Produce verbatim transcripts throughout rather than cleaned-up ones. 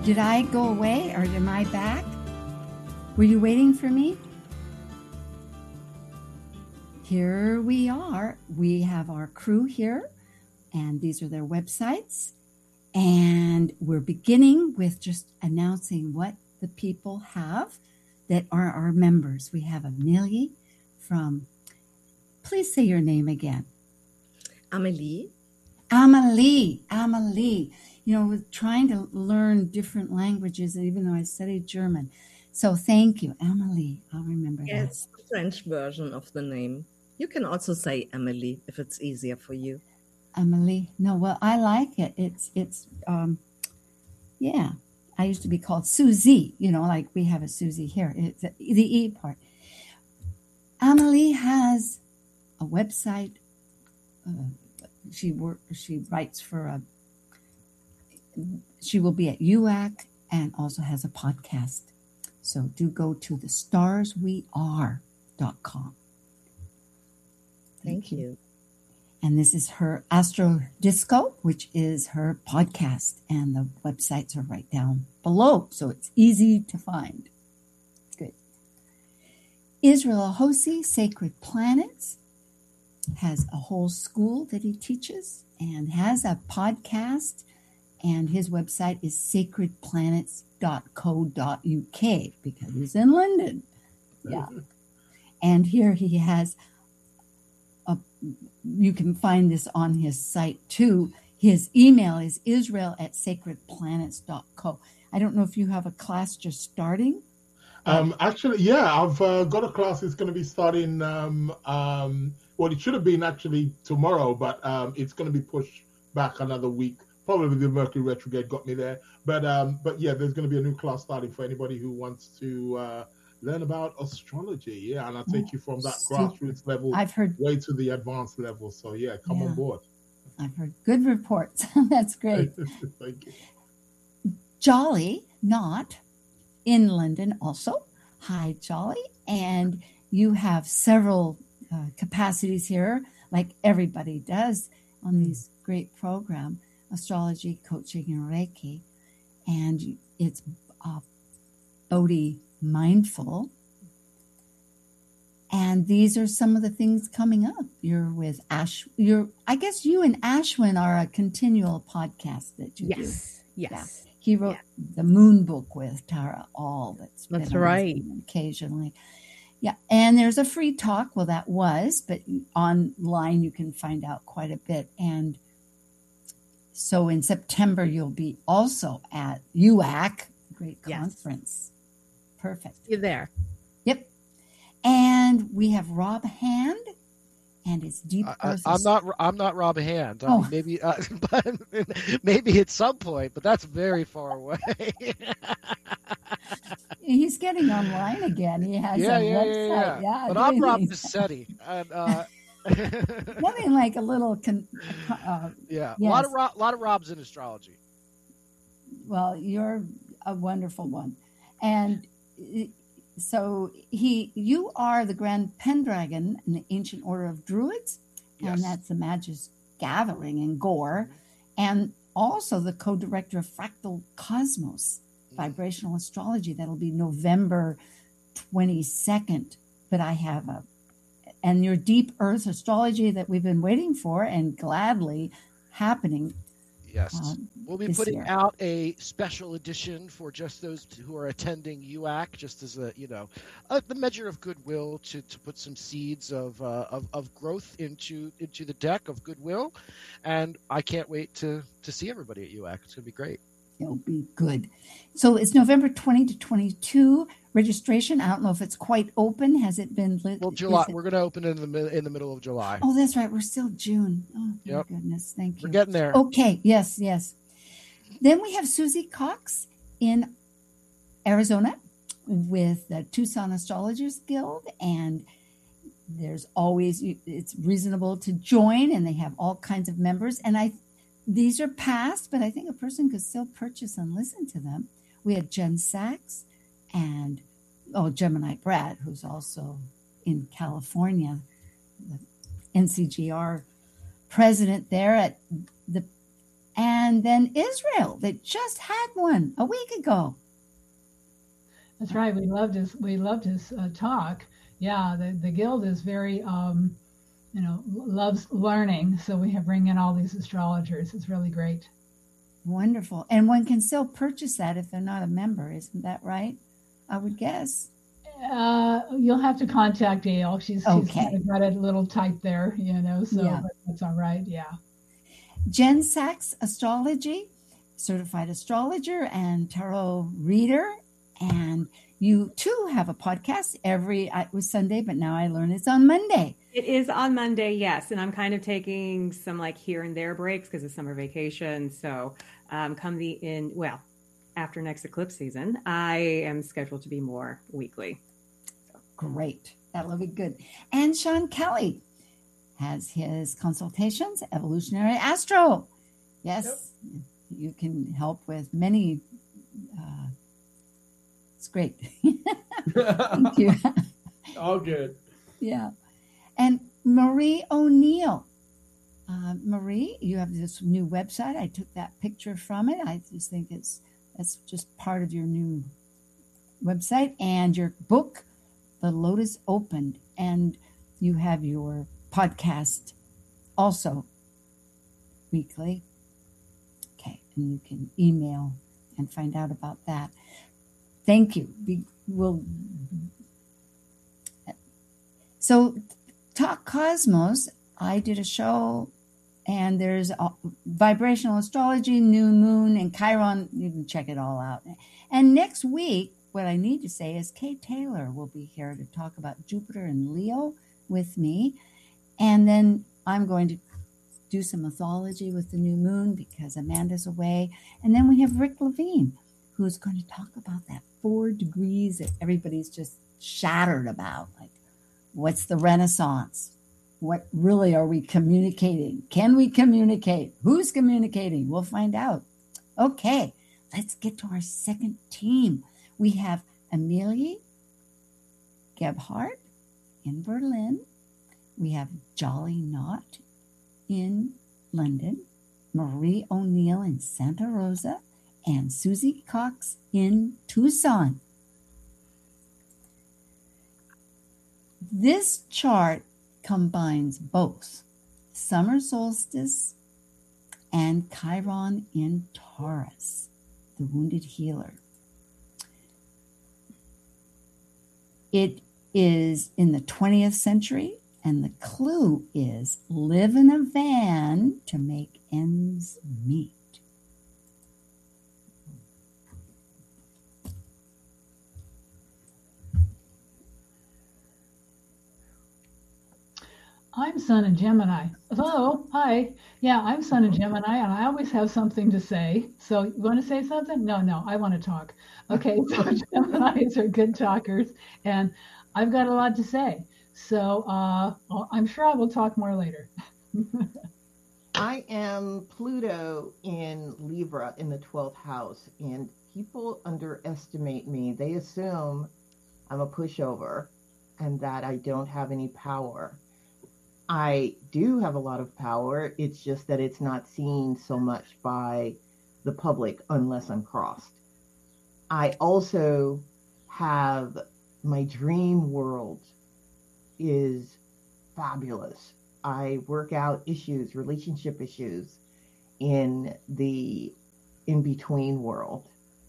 Did I go away or am I back? Were you waiting for me? Here we are. We have our crew here, and these are their websites. And we're beginning with just announcing what the people have that are our members. We have Amelie from, please say your name again. Amelie. Amelie, Amelie. You know, we're trying to learn different languages, even though I studied German. So thank you, Amelie. I'll remember yeah, that. It's the French version of the name. You can also say Amelie if it's easier for you. Amelie. No, well, I like it. It's, it's, um, yeah. I used to be called Susie, you know, like we have a Susie here. It's a, the E part. Amelie has a website. Uh, she work, she writes for a, she will be at U A C and also has a podcast. So do go to the stars we are dot com. Thank, Thank you. you. And this is her Astro Disco, which is her podcast. And the websites are right down below. So it's easy to find. Good. Israel Ahosi, Sacred Planets, has a whole school that he teaches and has a podcast. And his website is sacred planets dot co dot U K because he's in London. Yeah. And here he has a, you can find this on his site too. His email is israel at sacred planets dot co. I don't know if you have a class just starting. Um, actually, yeah, I've uh, got a class that's going to be starting. Um, um, well, it should have been actually tomorrow, but um, it's going to be pushed back another week. Probably the Mercury retrograde got me there. But um, but yeah, there's going to be a new class starting for anybody who wants to uh, learn about astrology. Yeah, and I'll take you from that Super. grassroots level I've heard way to the advanced level. So yeah, come yeah. on board. I've heard good reports. That's great. Thank you. Jolly, not in London also. Hi, Jolly. And you have several uh, capacities here, like everybody does on mm. these great program, astrology, coaching, and Reiki. And it's uh, Bodhi Mindful. And these are some of the things coming up. You're with Ash. You're, I guess you and Ashwin are a continual podcast that you yes. do. Yes. Yes. Yeah. He wrote yeah. the Moon Book with Tara All. That's, that's right. Occasionally. Yeah. And there's a free talk. Well, that was, but online you can find out quite a bit. And so in September, you'll be also at U A C, great yes. conference. Perfect. You're there. Yep. And we have Rob Hand and it's Deep I, Earth. I'm not. I'm not Rob Hand. I oh. mean, maybe, uh, but maybe at some point, but that's very far away. He's getting online again. He has yeah, a yeah, website. Yeah, yeah. yeah but I'm Rob Passetti. And, uh, nothing like a little. Con- uh, yeah, yes. a lot of Rob, a lot of Robs in astrology. Well, you're a wonderful one, and. So he, you are the Grand Pendragon in the Ancient Order of Druids, and yes. that's the Magus Gathering in Gore, and also the co-director of Fractal Cosmos, Vibrational Astrology. That'll be November twenty-second. But I have a, and your Deep Earth Astrology that we've been waiting for and gladly happening. Yes. Um, we'll be putting year. out a special edition for just those who are attending U A C, just as a, you know, a, the measure of goodwill to, to put some seeds of, uh, of of growth into into the deck of goodwill. And I can't wait to, to see everybody at U A C. It's going to be great. It'll be good. So it's November twentieth to twenty-second. Registration, I don't know if it's quite open. Has it been lit? Well, July. It... We're going to open it in the in the middle of July. Oh, that's right. We're still June. Oh, my yep. goodness. Thank you. We're getting there. Okay. Yes, yes. Then we have Susie Cox in Arizona with the Tucson Astrologers Guild. And there's always, it's reasonable to join, and they have all kinds of members. And I, these are past, but I think a person could still purchase and listen to them. We had Jen Sachs and, oh, Gemini Brad, who's also in California, the N C G R president there at the, and then Israel that just had one a week ago. That's right. We loved his. We loved his uh, talk. Yeah, the the guild is very, um, you know, loves learning. So we have bring in all these astrologers. It's really great. Wonderful. And one can still purchase that if they're not a member. Isn't that right? I would guess. Uh, you'll have to contact Gail. She's, Okay. she's kind of got a little type there, you know, so Yeah. but that's all right. Yeah. Jen Sachs Astrology, certified astrologer and tarot reader. And you too have a podcast every, it was Sunday, but now I learn it's on Monday. It is on Monday, yes. And I'm kind of taking some like here and there breaks because of summer vacation. So um, come the in, well, after next eclipse season, I am scheduled to be more weekly. So. Great. That'll be good. And Sean Kelly has his consultations, Evolutionary Astro. Yes, yep. You can help with many. Uh, it's great. Thank you. All good. Yeah. And Marie O'Neill. Uh, Marie, you have this new website. I took that picture from it. I just think it's that's just part of your new website and your book, The Lotus Opened. And you have your podcast also weekly. Okay. And you can email and find out about that. Thank you. We will. So, Talk Cosmos, I did a show, and there's a vibrational astrology, new moon, and Chiron. You can check it all out. And next week, what I need to say is Kay Taylor will be here to talk about Jupiter and Leo with me. And then I'm going to do some mythology with the new moon because Amanda's away. And then we have Rick Levine, who's going to talk about that four degrees that everybody's just shattered about. Like, what's the Renaissance? What really are we communicating? Can we communicate? Who's communicating? We'll find out. Okay, let's get to our second team. We have Amelie Gebhardt in Berlin. We have Jolly Knott in London, Marie O'Neill in Santa Rosa, and Susie Cox in Tucson. This chart combines both summer solstice and Chiron in Taurus, the wounded healer. It is in the twentieth century, and the clue is live in a van to make ends meet. I'm Sun in Gemini. Hello, hi. Yeah, I'm Sun in Gemini, and I always have something to say. So you want to say something? No, no, I want to talk. Okay, so Geminis are good talkers, and I've got a lot to say. So uh, I'm sure I will talk more later. I am Pluto in Libra in the twelfth house, and people underestimate me. They assume I'm a pushover and that I don't have any power. I do have a lot of power. It's just that it's not seen so much by the public unless I'm crossed. I also have my dream world is fabulous. I work out issues, relationship issues in the in-between world.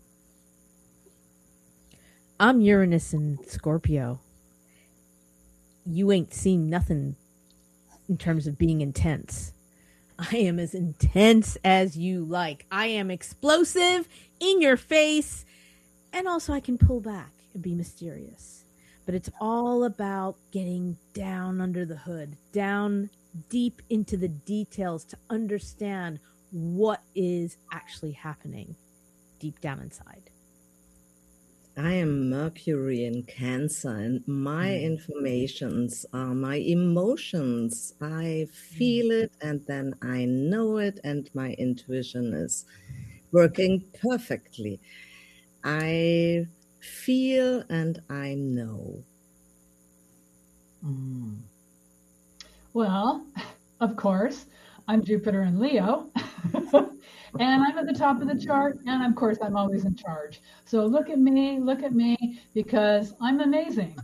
I'm Uranus in Scorpio. You ain't seen nothing in terms of being intense. I am as intense as you like. I am explosive, in your face, and also I can pull back and be mysterious. But it's all about getting down under the hood, down deep into the details to understand what is actually happening deep down inside. I am Mercury in Cancer, and my mm. informations are my emotions. I feel mm. it, and then I know it, and my intuition is working perfectly. I feel and I know. Mm. Well, of course, I'm Jupiter in Leo. And I'm at the top of the chart. And of course, I'm always in charge. So look at me, look at me, because I'm amazing.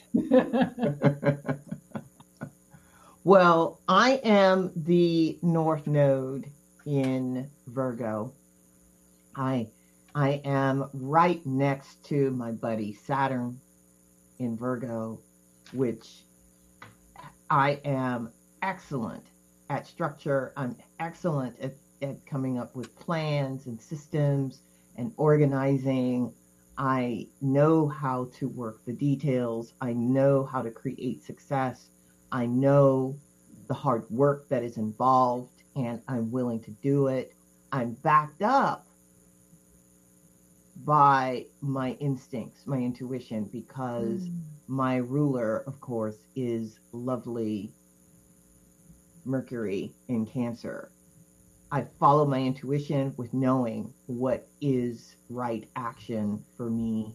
Well, I am the North Node in Virgo. I I am right next to my buddy Saturn in Virgo, which I am excellent at structure. I'm excellent at, at coming up with plans and systems and organizing. I know how to work the details. I know how to create success. I know the hard work that is involved, and I'm willing to do it. I'm backed up by my instincts, my intuition, because mm. my ruler, of course, is lovely Mercury in Cancer. I follow my intuition with knowing what is right action for me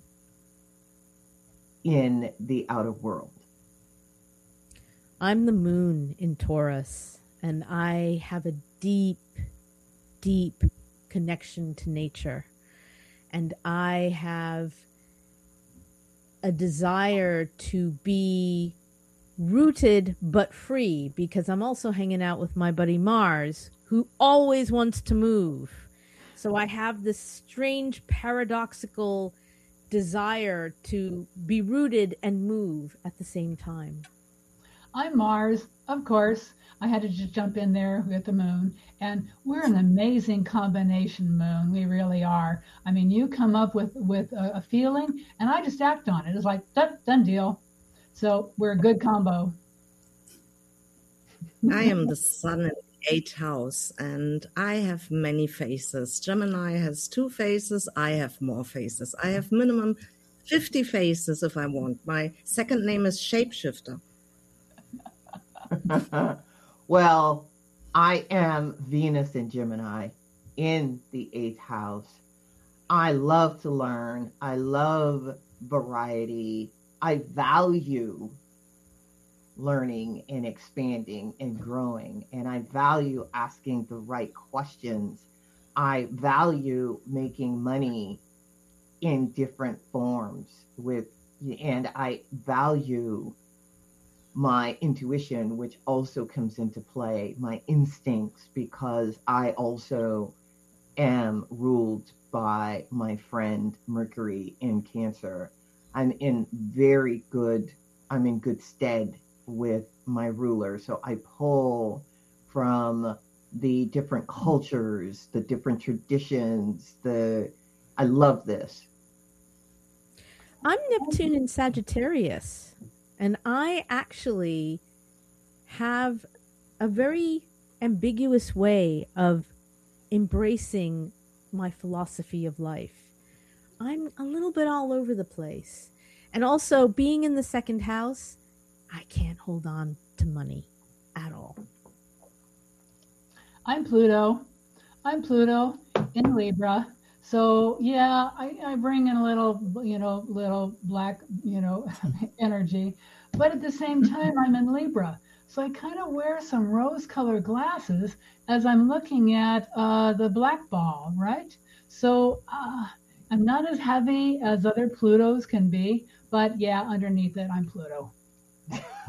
in the outer world. I'm the moon in Taurus, and I have a deep, deep connection to nature. And I have a desire to be rooted but free, because I'm also hanging out with my buddy Mars, who always wants to move. So I have this strange paradoxical desire to be rooted and move at the same time. I'm Mars, of course. I had to just jump in there with the moon. And we're an amazing combination, moon. We really are. I mean, you come up with, with a, a feeling, and I just act on it. It's like, done, done deal. So we're a good combo. I am the sun in the eighth house, and I have many faces. Gemini has two faces. I have more faces. I have minimum fifty faces if I want. My second name is Shapeshifter. Well, I am Venus in Gemini in the eighth house. I love to learn. I love variety. I value learning and expanding and growing. And I value asking the right questions. I value making money in different forms with, and I value my intuition, which also comes into play, my instincts, because I also am ruled by my friend Mercury in Cancer. I'm in very good, I'm in good stead with my ruler. So I pull from the different cultures, the different traditions, the, I love this. I'm Neptune in Sagittarius. And I actually have a very ambiguous way of embracing my philosophy of life. I'm a little bit all over the place. And also, being in the second house, I can't hold on to money at all. I'm Pluto. I'm Pluto in Libra. So yeah, I, I bring in a little, you know, little black, you know, energy, but at the same time, I'm in Libra. So I kind of wear some rose-colored glasses as I'm looking at uh, the black ball, right? So uh, I'm not as heavy as other Plutos can be, but yeah, underneath it, I'm Pluto.